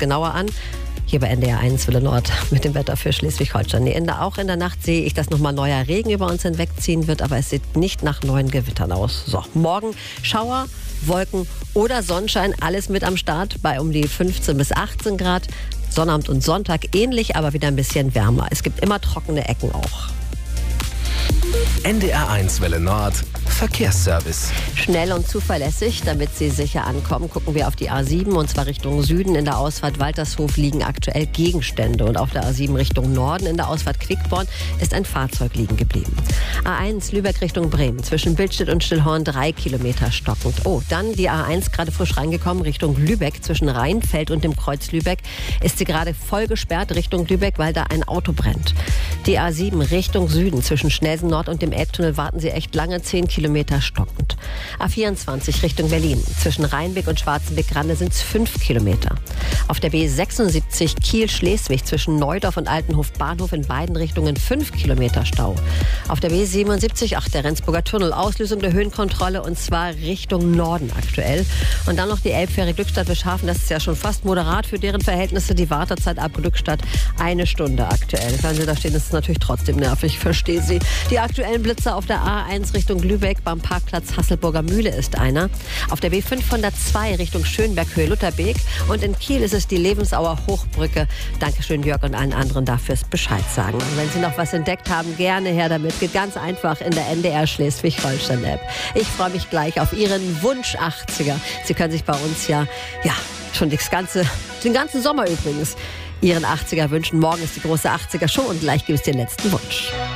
genauer an. Hier bei NDR 1 Welle Nord mit dem Wetter für Schleswig-Holstein. Auch in der Nacht sehe ich, dass nochmal neuer Regen über uns hinwegziehen wird, aber es sieht nicht nach neuen Gewittern aus. So, morgen Schauer, Wolken oder Sonnenschein, alles mit am Start bei um die 15 bis 18 Grad. Sonnabend und Sonntag ähnlich, aber wieder ein bisschen wärmer. Es gibt immer trockene Ecken auch. NDR 1 Welle Nord Verkehrsservice. Schnell und zuverlässig, damit Sie sicher ankommen, gucken wir auf die A7 und zwar Richtung Süden. In der Ausfahrt Waltershof liegen aktuell Gegenstände und auf der A7 Richtung Norden in der Ausfahrt Quickborn ist ein Fahrzeug liegen geblieben. A1 Lübeck Richtung Bremen, zwischen Bildstedt und Stillhorn 3 Kilometer stockend. Dann die A1 gerade frisch reingekommen Richtung Lübeck, zwischen Rheinfeld und dem Kreuz Lübeck ist sie gerade voll gesperrt Richtung Lübeck, weil da ein Auto brennt. Die A7 Richtung Süden, zwischen Schnelsen Nord und dem Elbtunnel warten Sie echt lange, 10 Kilometer stockend. A24 Richtung Berlin, zwischen Rheinbeck und Schwarzenbeck-Grande sind es 5 Kilometer. Auf der B76 Kiel-Schleswig zwischen Neudorf und Altenhof Bahnhof in beiden Richtungen 5 Kilometer Stau. Auf der B77, der Rendsburger Tunnel, Auslösung der Höhenkontrolle und zwar Richtung Norden aktuell. Und dann noch die Elbfähre Glückstadt bis Hafen, das ist ja schon fast moderat für deren Verhältnisse. Die Wartezeit ab Glückstadt 1 Stunde aktuell. Wenn Sie da stehen, ist es natürlich trotzdem nervig, verstehe Sie. Die aktuellen Blitzer auf der A1 Richtung Lübeck beim Parkplatz Hasselburger Mühle ist einer. Auf der B502 Richtung Schönberg-Höhe-Lutherbeek und in Kiel ist es die Lebensauer Hochbrücke. Dankeschön Jörg und allen anderen dafür Bescheid sagen. Und wenn Sie noch was entdeckt haben, gerne her damit. Geht ganz einfach in der NDR Schleswig-Holstein-App. Ich freue mich gleich auf Ihren Wunsch 80er. Sie können sich bei uns schon den ganzen Sommer übrigens Ihren 80er wünschen. Morgen ist die große 80er Show und gleich gibt es den letzten Wunsch.